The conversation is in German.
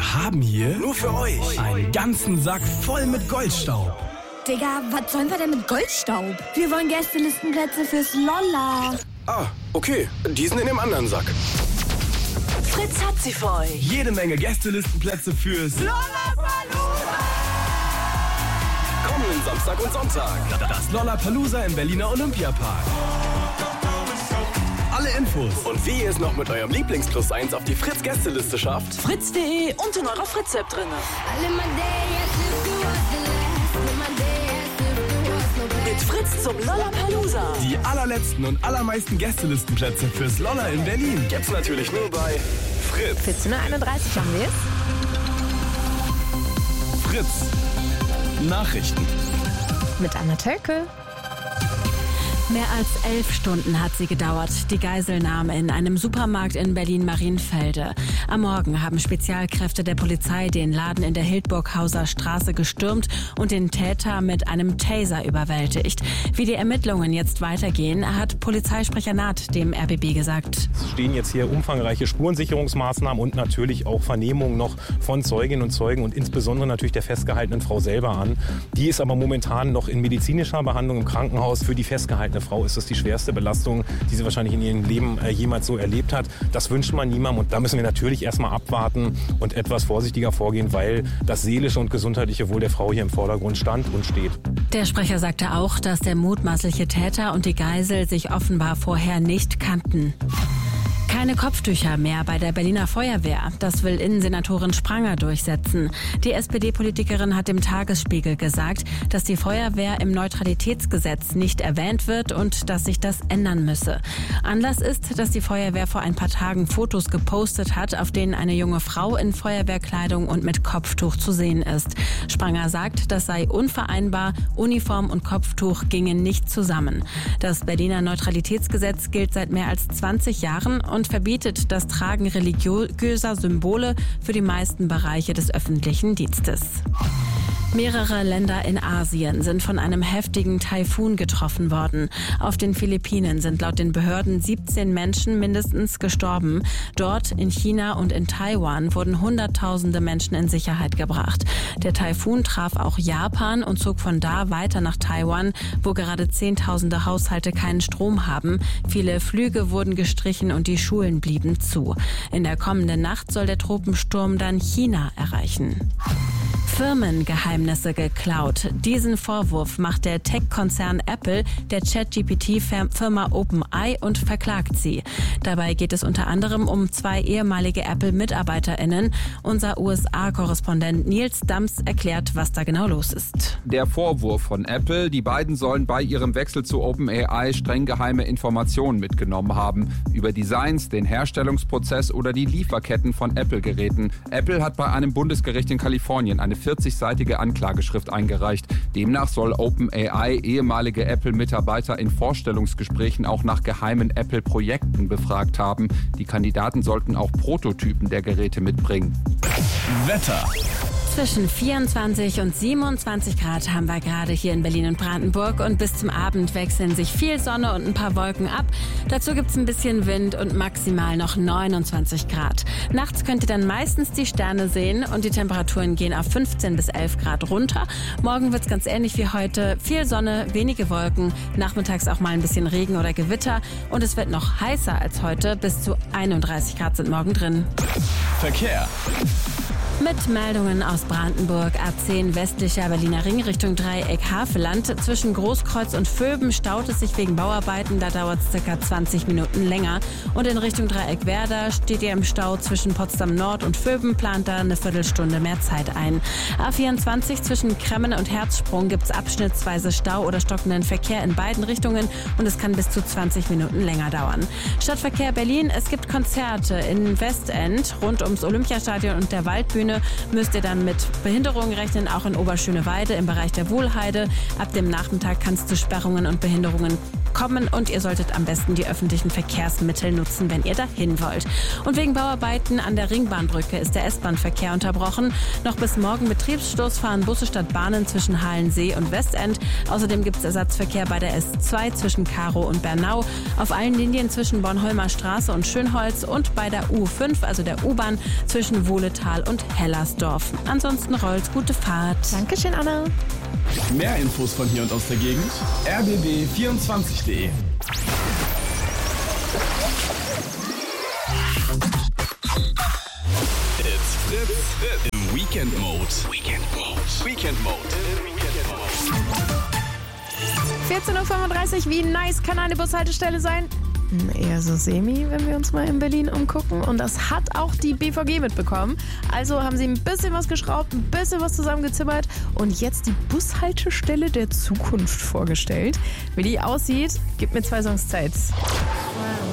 Wir haben hier nur für euch einen ganzen Sack voll mit Goldstaub. Digga, was sollen wir denn mit Goldstaub? Wir wollen Gästelistenplätze fürs Lolla. Ah, okay. Die sind in dem anderen Sack. Fritz hat sie für euch. Jede Menge Gästelistenplätze fürs Lollapalooza! Kommenden Samstag und Sonntag. Das Lollapalooza im Berliner Olympiapark. Alle Infos und wie ihr es noch mit eurem Lieblings-Plus 1 auf die Fritz-Gästeliste schafft. Fritz.de und in eurer Fritz-App drin. Mit Fritz zum Lollapalooza. Die allerletzten und allermeisten Gästelistenplätze fürs Lolla in Berlin gibt's natürlich nur bei Fritz. 14:31 haben wir es. Fritz. Nachrichten. Mit Anna Tölke. Mehr als 11 Stunden hat sie gedauert, die Geiselnahme in einem Supermarkt in Berlin-Marienfelde. Am Morgen haben Spezialkräfte der Polizei den Laden in der Hildburghauser Straße gestürmt und den Täter mit einem Taser überwältigt. Wie die Ermittlungen jetzt weitergehen, hat Polizeisprecher Naht dem RBB gesagt. Es stehen jetzt hier umfangreiche Spurensicherungsmaßnahmen und natürlich auch Vernehmungen noch von Zeuginnen und Zeugen und insbesondere natürlich der festgehaltenen Frau selber an. Die ist aber momentan noch in medizinischer Behandlung im Krankenhaus. Für die festgehaltene Frau ist das die schwerste Belastung, die sie wahrscheinlich in ihrem Leben jemals so erlebt hat. Das wünscht man niemandem und da müssen wir natürlich erstmal abwarten und etwas vorsichtiger vorgehen, weil das seelische und gesundheitliche Wohl der Frau hier im Vordergrund stand und steht. Der Sprecher sagte auch, dass der mutmaßliche Täter und die Geisel sich offenbar vorher nicht kannten. Keine Kopftücher mehr bei der Berliner Feuerwehr. Das will Innensenatorin Spranger durchsetzen. Die SPD-Politikerin hat dem Tagesspiegel gesagt, dass die Feuerwehr im Neutralitätsgesetz nicht erwähnt wird und dass sich das ändern müsse. Anlass ist, dass die Feuerwehr vor ein paar Tagen Fotos gepostet hat, auf denen eine junge Frau in Feuerwehrkleidung und mit Kopftuch zu sehen ist. Spranger sagt, das sei unvereinbar, Uniform und Kopftuch gingen nicht zusammen. Das Berliner Neutralitätsgesetz gilt seit mehr als 20 Jahren und verbietet das Tragen religiöser Symbole für die meisten Bereiche des öffentlichen Dienstes. Mehrere Länder in Asien sind von einem heftigen Taifun getroffen worden. Auf den Philippinen sind laut den Behörden 17 Menschen mindestens gestorben. Dort, in China und in Taiwan wurden Hunderttausende Menschen in Sicherheit gebracht. Der Taifun traf auch Japan und zog von da weiter nach Taiwan, wo gerade Zehntausende Haushalte keinen Strom haben. Viele Flüge wurden gestrichen und die Schulen blieben zu. In der kommenden Nacht soll der Tropensturm dann China erreichen. Firmengeheimnisse geklaut. Diesen Vorwurf macht der Tech-Konzern Apple der ChatGPT-Firma OpenAI und verklagt sie. Dabei geht es unter anderem um 2 ehemalige Apple-MitarbeiterInnen. Unser USA-Korrespondent Nils Dams erklärt, was da genau los ist. Der Vorwurf von Apple, die beiden sollen bei ihrem Wechsel zu OpenAI streng geheime Informationen mitgenommen haben. Über Designs, den Herstellungsprozess oder die Lieferketten von Apple-Geräten. Apple hat bei einem Bundesgericht in Kalifornien eine 40-seitige Anklageschrift eingereicht. Demnach soll OpenAI ehemalige Apple-Mitarbeiter in Vorstellungsgesprächen auch nach geheimen Apple-Projekten befragt haben. Die Kandidaten sollten auch Prototypen der Geräte mitbringen. Wetter. Zwischen 24 und 27 Grad haben wir gerade hier in Berlin und Brandenburg und bis zum Abend wechseln sich viel Sonne und ein paar Wolken ab. Dazu gibt's ein bisschen Wind und maximal noch 29 Grad. Nachts könnt ihr dann meistens die Sterne sehen und die Temperaturen gehen auf 15 bis 11 Grad runter. Morgen wird's ganz ähnlich wie heute. Viel Sonne, wenige Wolken, nachmittags auch mal ein bisschen Regen oder Gewitter und es wird noch heißer als heute. Bis zu 31 Grad sind morgen drin. Verkehr. Mit Meldungen aus Brandenburg, A10 westlicher Berliner Ring Richtung Dreieck Havelland. Zwischen Großkreuz und Vöben staut es sich wegen Bauarbeiten, da dauert es ca. 20 Minuten länger. Und in Richtung Dreieck Werder steht ihr im Stau zwischen Potsdam Nord und Vöben, plant da eine Viertelstunde mehr Zeit ein. A24 zwischen Kremmen und Herzsprung gibt es abschnittsweise Stau oder stockenden Verkehr in beiden Richtungen und es kann bis zu 20 Minuten länger dauern. Stadtverkehr Berlin, es gibt Konzerte in Westend rund ums Olympiastadion und der Waldbühne. Müsst ihr dann mit Behinderungen rechnen, auch in Oberschöneweide im Bereich der Wohlheide. Ab dem Nachmittag kann es zu Sperrungen und Behinderungen kommen und ihr solltet am besten die öffentlichen Verkehrsmittel nutzen, wenn ihr dahin wollt. Und wegen Bauarbeiten an der Ringbahnbrücke ist der S-Bahn-Verkehr unterbrochen. Noch bis morgen Betriebsstoß fahren Busse statt Bahnen zwischen Halensee und Westend. Außerdem gibt es Ersatzverkehr bei der S2 zwischen Karow und Bernau, auf allen Linien zwischen Bornholmer Straße und Schönholz und bei der U5, also der U-Bahn, zwischen Wohletal und Hellersdorf. Ansonsten rollt's, gute Fahrt. Dankeschön, Anna. Mehr Infos von hier und aus der Gegend rbb24.de. It's Fritz im Weekend Mode. 14.35 Uhr, wie nice kann eine Bushaltestelle sein? Eher so semi, wenn wir uns mal in Berlin umgucken. Und das hat auch die BVG mitbekommen. Also haben sie ein bisschen was geschraubt, ein bisschen was zusammengezimmert und jetzt die Bushaltestelle der Zukunft vorgestellt. Wie die aussieht, gibt mir 2 Songs Zeit.